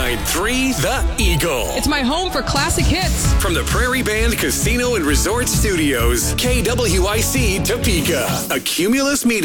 99.3 The Eagle. It's my home for classic hits. From the Prairie Band Casino and Resort Studios, KWIC Topeka, a Cumulus Media.